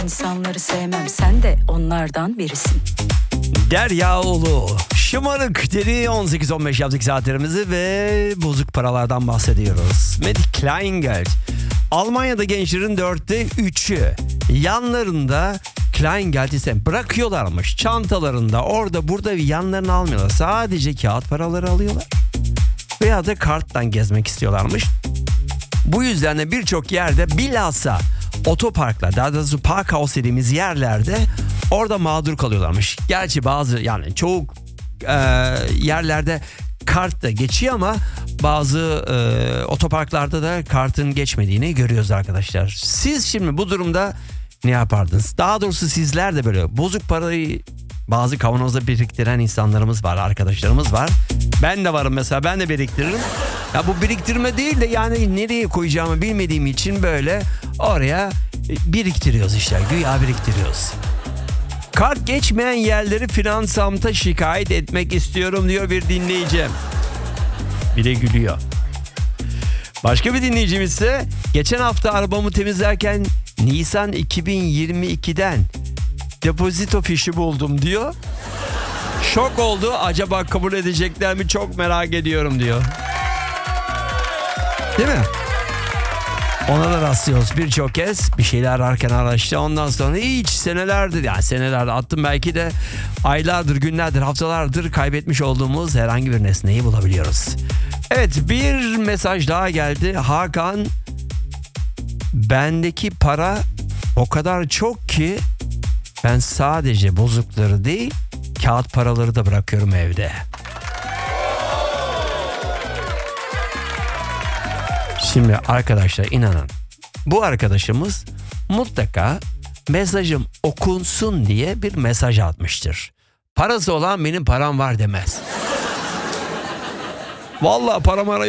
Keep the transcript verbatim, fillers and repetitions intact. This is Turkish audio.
İnsanları sevmem, sen de onlardan birisin. Deryaoğlu şımarık dedi. On sekiz on beş yaptık saatlerimizi ve bozuk paralardan bahsediyoruz. Matt Kleingeld, Almanya'da gençlerin dörtte üçü yanlarında Kleingeld ise bırakıyorlarmış. Çantalarında orada burada yanlarını almıyorlar. Sadece kağıt paraları alıyorlar. Veya da karttan gezmek istiyorlarmış. Bu yüzden de birçok yerde bilhassa otoparklar, daha doğrusu park house dediğimiz yerlerde orada mağdur kalıyorlarmış. Gerçi bazı yani çok e, yerlerde kart da geçiyor ama bazı e, otoparklarda da kartın geçmediğini görüyoruz arkadaşlar. Siz şimdi bu durumda ne yapardınız? Daha doğrusu sizler de böyle bozuk parayı bazı kavanozda biriktiren insanlarımız var, arkadaşlarımız var. Ben de varım mesela, ben de biriktiririm. Ya bu biriktirme değil de yani nereye koyacağımı bilmediğim için böyle oraya biriktiriyoruz işte. Güya biriktiriyoruz. Kart geçmeyen yerleri Finansamt'a şikayet etmek istiyorum diyor bir dinleyicim. Bir de gülüyor. Başka bir dinleyicimiz ise geçen hafta arabamı temizlerken Nisan iki bin yirmi ikiden depozito fişi buldum diyor. Şok oldu. Acaba kabul edecekler mi? Çok merak ediyorum diyor. Değil mi? Ona da rastlıyoruz birçok kez. Bir şeyler ararken araçta. Ondan sonra hiç senelerdir, yani senelerde attım belki de aylardır, günlerdir, haftalardır kaybetmiş olduğumuz herhangi bir nesneyi bulabiliyoruz. Evet, bir mesaj daha geldi. Hakan, bendeki para o kadar çok ki ben sadece bozukları değil kağıt paraları da bırakıyorum evde. Şimdi arkadaşlar inanın, bu arkadaşımız mutlaka mesajım okunsun diye bir mesaj atmıştır. Parası olan benim param var demez. Vallahi param ara